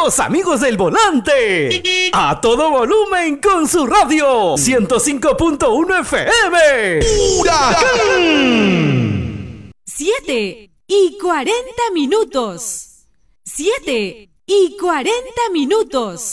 Los amigos del volante. A todo volumen con su radio. 105.1 FM. ¡Huracán! 7:40. 7:40.